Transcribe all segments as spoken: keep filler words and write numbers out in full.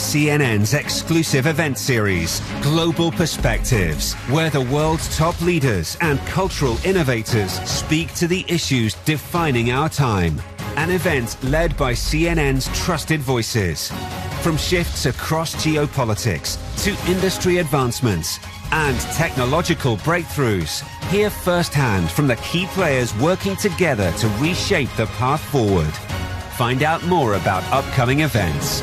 C N N's exclusive event series, Global Perspectives, where the world's top leaders and cultural innovators speak to the issues defining our time. An event led by C N N's trusted voices. From shifts across geopolitics to industry advancements and technological breakthroughs, hear firsthand from the key players working together to reshape the path forward. Find out more about upcoming events.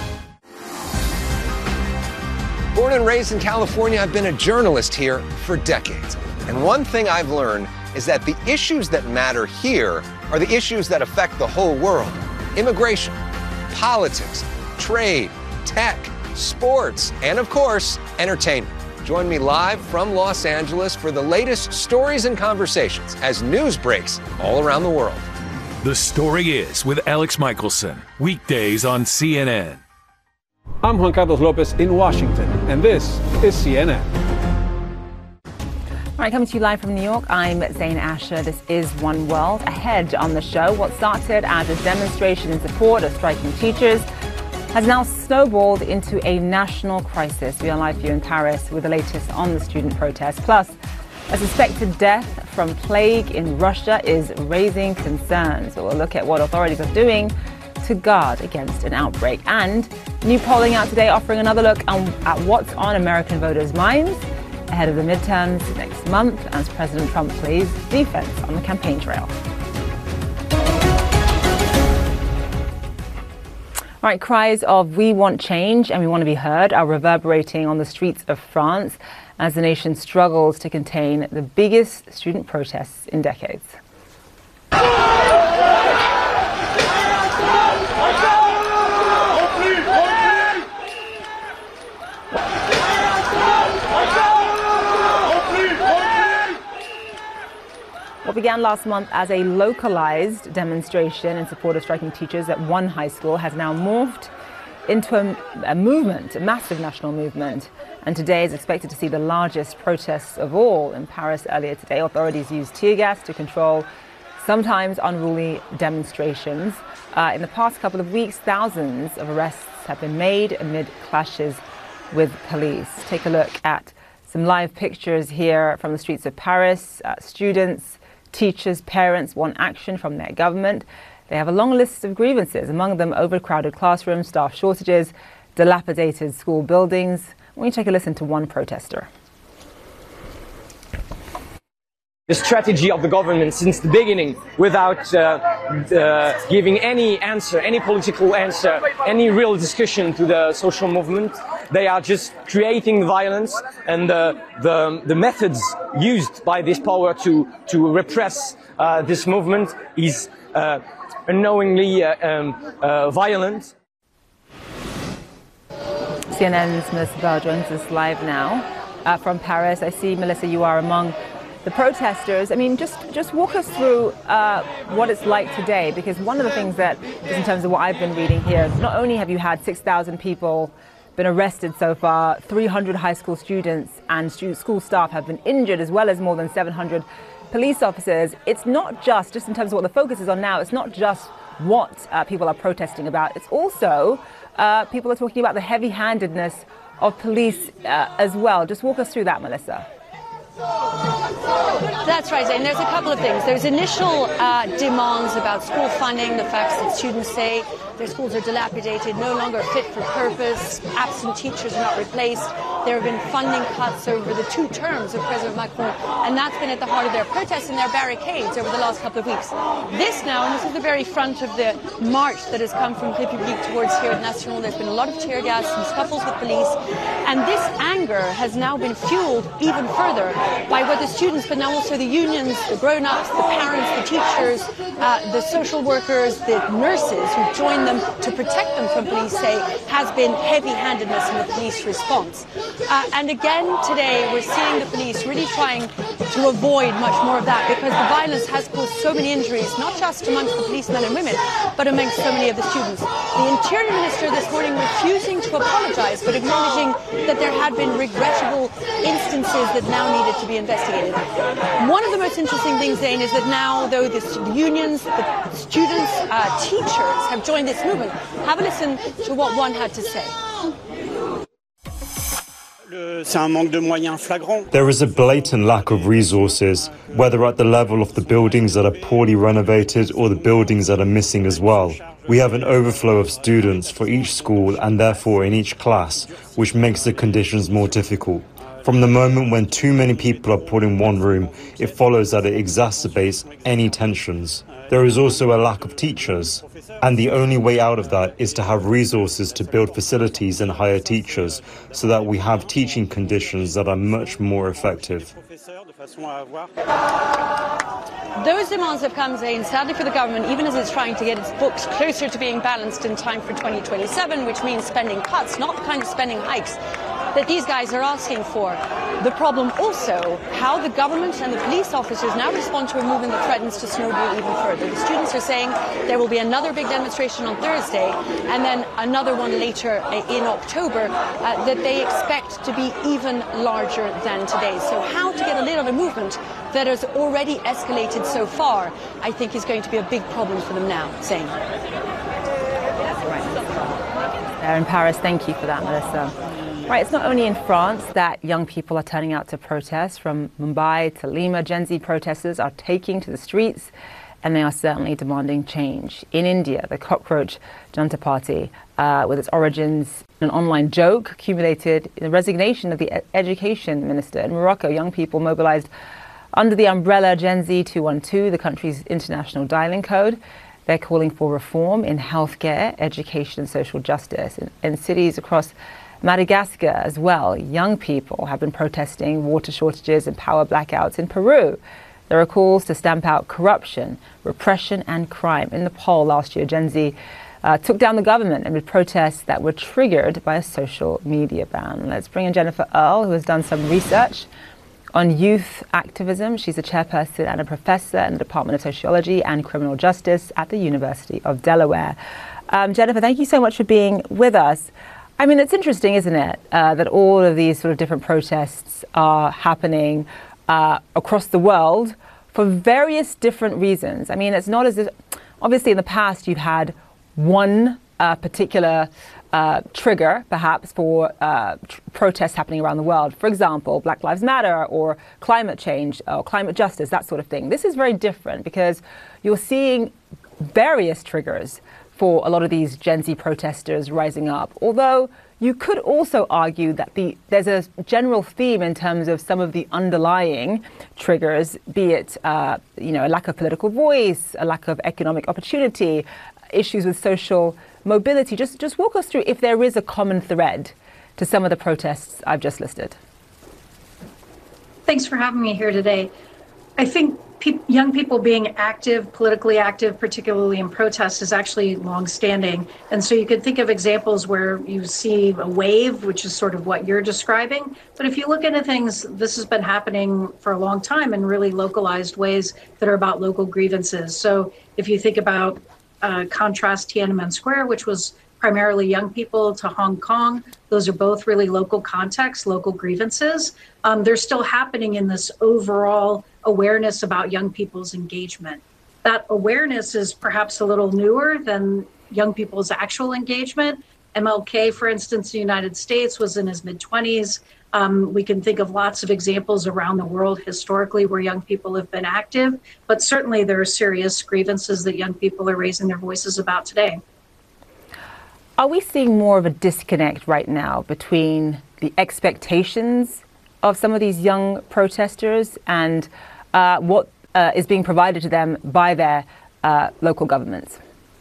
Born and raised in California, I've been a journalist here for decades. And one thing I've learned is that the issues that matter here are the issues that affect the whole world. Immigration, politics, trade, tech, sports, and of course, entertainment. Join me live from Los Angeles for the latest stories and conversations as news breaks all around the world. The Story Is with Alex Michelson, weekdays on C N N. I'm Juan Carlos Lopez in Washington, and this is C N N. All right, coming to you live from New York, I'm Zain Asher. This is One World. Ahead on the show, what started as a demonstration in support of striking teachers has now snowballed into a national crisis. We are live for you in Paris with the latest on the student protest. Plus, a suspected death from plague in Russia is raising concerns. So we'll look at what authorities are doing to guard against an outbreak. And new polling out today offering another look on, at what's on American voters' minds ahead of the midterms next month as President Trump plays defense on the campaign trail. All right, cries of "we want change and we want to be heard" are reverberating on the streets of France as the nation struggles to contain the biggest student protests in decades. What began last month as a localized demonstration in support of striking teachers at one high school has now morphed into a, a movement, a massive national movement. And today is expected to see the largest protests of all. In Paris earlier today, authorities used tear gas to control sometimes unruly demonstrations. Uh, in the past couple of weeks, thousands of arrests have been made amid clashes with police. Take a look at some live pictures here from the streets of Paris. Uh, students, teachers, parents want action from their government. They have a long list of grievances, among them overcrowded classrooms, staff shortages, dilapidated school buildings. We take a listen to one protester. The strategy of the government since the beginning, without uh, uh, giving any answer, any political answer, any real discussion to the social movement, they are just creating violence, and uh, the, the methods used by this power to, to repress uh, this movement is uh, unknowingly uh, um, uh, violent. C N N's Melissa Bell joins us live now uh, from Paris. I see, Melissa, you are among the protesters. I mean, just, just walk us through uh, what it's like today, because one of the things that, just in terms of what I've been reading here, not only have you had six thousand people been arrested so far, three hundred high school students and student school staff have been injured, as well as more than seven hundred police officers. It's not just, just in terms of what the focus is on now, it's not just what uh, people are protesting about. It's also, uh, people are talking about the heavy-handedness of police uh, as well. Just walk us through that, Melissa. That's right, and there's a couple of things. There's initial uh, demands about school funding, the fact that students say their schools are dilapidated, no longer fit for purpose, absent teachers are not replaced. There have been funding cuts over the two terms of President Macron, and that's been at the heart of their protests and their barricades over the last couple of weeks. This now, and this is the very front of the march that has come from République towards here at National, there's been a lot of tear gas, some scuffles with police, and this anger has now been fueled even further by what the students, but now also the unions, the grown-ups, the parents, the teachers, uh, the social workers, the nurses who join them to protect them from police say has been heavy-handedness in the police response. Uh, and again today we're seeing the police really trying to avoid much more of that, because the violence has caused so many injuries, not just amongst the policemen and women, but amongst so many of the students. The Interior Minister this morning refusing to apologise, but acknowledging that there had been regrettable instances that now needed to be investigated. One of the most interesting things, Zain, is that now, though the unions, the students, uh, teachers have joined this movement, have a listen to what one had to say. There is a blatant lack of resources, whether at the level of the buildings that are poorly renovated or the buildings that are missing as well. We have an overflow of students for each school and therefore in each class, which makes the conditions more difficult. From the moment when too many people are put in one room, it follows that it exacerbates any tensions. There is also a lack of teachers, and the only way out of that is to have resources to build facilities and hire teachers so that we have teaching conditions that are much more effective. Those demands have come, Zain, sadly for the government, even as it's trying to get its books closer to being balanced in time for twenty twenty-seven, which means spending cuts, not the kind of spending hikes that these guys are asking for. The problem also, how the government and the police officers now respond to a movement that threatens to snowball even further. The students are saying there will be another big demonstration on Thursday and then another one later in October uh, that they expect to be even larger than today. So how to get a lid on a movement that has already escalated so far, I think is going to be a big problem for them now. Zain. There in Paris, thank you for that, Melissa. Right, it's not only in France that young people are turning out to protest. From Mumbai to Lima, Gen Z protesters are taking to the streets, and they are certainly demanding change. In India, the Cockroach Junta Party, uh, with its origins in an online joke, accumulated the resignation of the e- education minister. In Morocco, young people mobilized under the umbrella Gen Z two one two, the country's international dialing code. They're calling for reform in healthcare, education, and social justice. In, in cities across Madagascar as well, young people have been protesting water shortages and power blackouts. In Peru, there are calls to stamp out corruption, repression and crime. In Nepal last year, Gen Z uh, took down the government amid protests that were triggered by a social media ban. Let's bring in Jennifer Earle, who has done some research on youth activism. She's a chairperson and a professor in the Department of Sociology and Criminal Justice at the University of Delaware. Um, Jennifer, thank you so much for being with us. I mean, it's interesting, isn't it, uh, that all of these sort of different protests are happening uh, across the world for various different reasons. I mean, it's not as if, obviously in the past you've had one uh, particular uh, trigger, perhaps, for uh, tr- protests happening around the world. For example, Black Lives Matter or climate change or climate justice, that sort of thing. This is very different because you're seeing various triggers for a lot of these Gen Z protesters rising up. Although you could also argue that the there's a general theme in terms of some of the underlying triggers, be it uh, you know, a lack of political voice, a lack of economic opportunity, issues with social mobility. Just just walk us through if there is a common thread to some of the protests I've just listed. Thanks for having me here today. I think pe- young people being active, politically active, particularly in protests, is actually longstanding. And so you could think of examples where you see a wave, which is sort of what you're describing. But if you look into things, this has been happening for a long time in really localized ways that are about local grievances. So if you think about uh, contrast Tiananmen Square, which was primarily young people, to Hong Kong, those are both really local contexts, local grievances. Um, they're still happening in this overall awareness about young people's engagement. That awareness is perhaps a little newer than young people's actual engagement. M L K, for instance, in the United States was in his mid-twenties. Um, we can think of lots of examples around the world historically where young people have been active, but certainly there are serious grievances that young people are raising their voices about today. Are we seeing more of a disconnect right now between the expectations of some of these young protesters and uh, what uh, is being provided to them by their uh, local governments?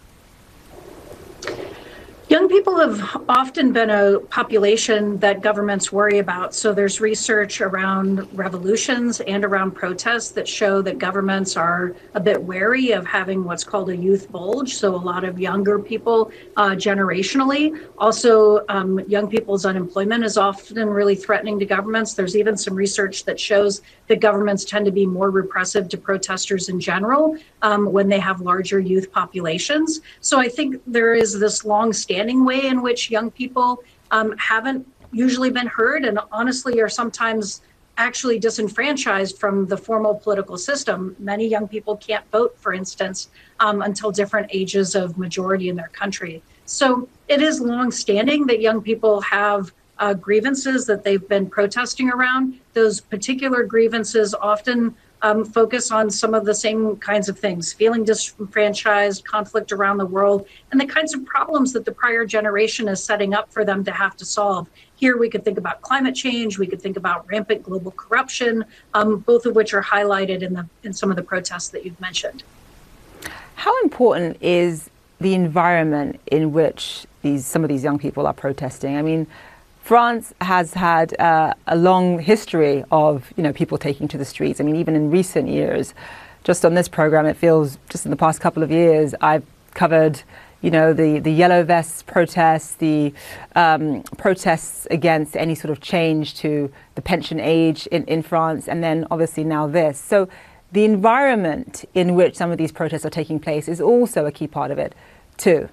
Young people have often been a population that governments worry about. So there's research around revolutions and around protests that show that governments are a bit wary of having what's called a youth bulge. So a lot of younger people uh, generationally. Also, um, young people's unemployment is often really threatening to governments. There's even some research that shows that governments tend to be more repressive to protesters in general um, when they have larger youth populations. So I think there is this long-standing way in which young people um, haven't usually been heard and honestly are sometimes actually disenfranchised from the formal political system. Many young people can't vote, for instance, um, until different ages of majority in their country. So it is longstanding that young people have uh, grievances that they've been protesting around. Those particular grievances often um, focus on some of the same kinds of things: feeling disenfranchised, conflict around the world, and the kinds of problems that the prior generation is setting up for them to have to solve. Here we could think about climate change, we could think about rampant global corruption, um, both of which are highlighted in the in some of the protests that you've mentioned. How important is the environment in which these some of these young people are protesting? I mean, France has had uh, a long history of, you know, people taking to the streets. I mean, even in recent years, just on this program, it feels just in the past couple of years, I've covered, you know, the, the yellow vests protests, the um, protests against any sort of change to the pension age in, in France, and then obviously now this. So the environment in which some of these protests are taking place is also a key part of it, too.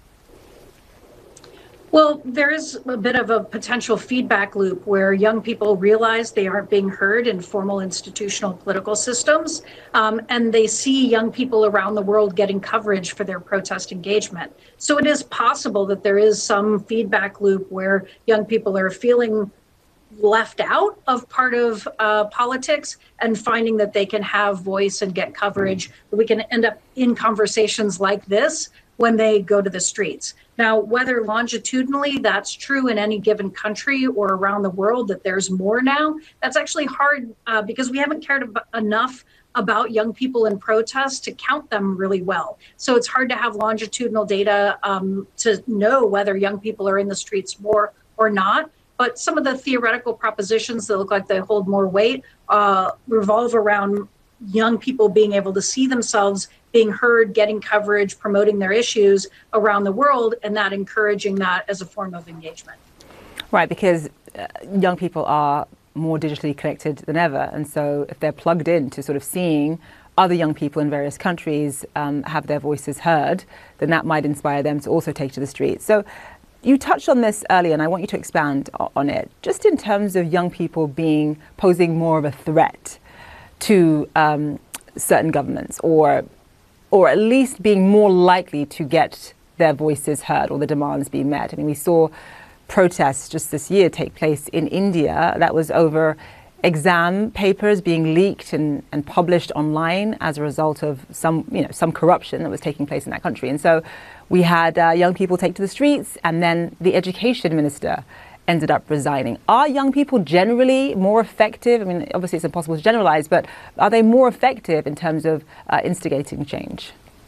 Well, there is a bit of a potential feedback loop where young people realize they aren't being heard in formal institutional political systems, um, and they see young people around the world getting coverage for their protest engagement. So it is possible that there is some feedback loop where young people are feeling left out of part of uh, politics and finding that they can have voice and get coverage. We can end up in conversations like this when they go to the streets. Now, whether longitudinally that's true in any given country or around the world, that there's more now, that's actually hard uh, because we haven't cared ab- enough about young people in protest to count them really well. So it's hard to have longitudinal data um, to know whether young people are in the streets more or not. But some of the theoretical propositions that look like they hold more weight uh, revolve around young people being able to see themselves being heard, getting coverage, promoting their issues around the world, and that encouraging that as a form of engagement. Right, because uh, young people are more digitally connected than ever. And so if they're plugged in to sort of seeing other young people in various countries um, have their voices heard, then that might inspire them to also take to the streets. So you touched on this earlier, and I want you to expand on it, just in terms of young people being posing more of a threat to um, certain governments, or or at least being more likely to get their voices heard or the demands being met. I mean, we saw protests just this year take place in India that was over exam papers being leaked and, and published online as a result of some, you know, some corruption that was taking place in that country. And so we had uh, young people take to the streets, and then the education minister ended up resigning. Are young people generally more effective? I mean, obviously it's impossible to generalize, but are they more effective in terms of uh, instigating change?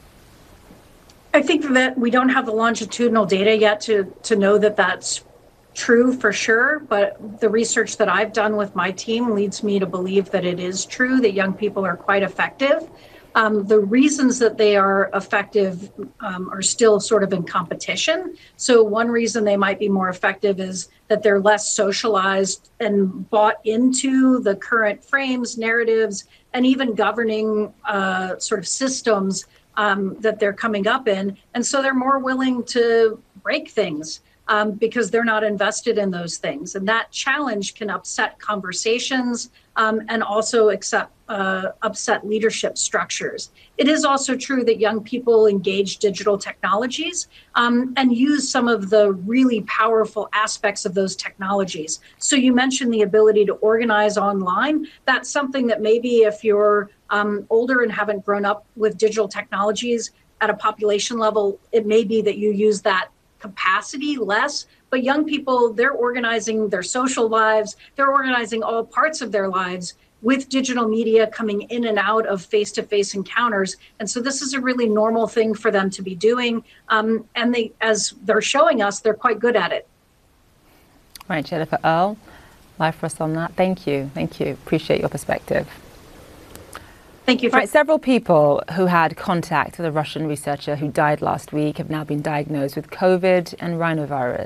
I think that we don't have the longitudinal data yet to, to know that that's true for sure, but the research that I've done with my team leads me to believe that it is true that young people are quite effective. Um, the reasons that they are effective um, are still sort of in competition. So one reason they might be more effective is that they're less socialized and bought into the current frames, narratives, and even governing uh, sort of systems um, that they're coming up in. And so they're more willing to break things um, because they're not invested in those things. And that challenge can upset conversations um, and also accept Uh, upset leadership structures. It is also true that young people engage digital technologies um, and use some of the really powerful aspects of those technologies. So you mentioned the ability to organize online. That's something that maybe if you're um, older and haven't grown up with digital technologies at a population level, it may be that you use that capacity less. But young people, they're organizing their social lives, they're organizing all parts of their lives with digital media coming in and out of face-to-face encounters. And so this is a really normal thing for them to be doing. Um, and they, as they're showing us, they're quite good at it. Right, Jennifer Earle, live for us on that. Thank you. Thank you. Appreciate your perspective. Thank you. For- right, several people who had contact with a Russian researcher who died last week have now been diagnosed with COVID and rhinovirus.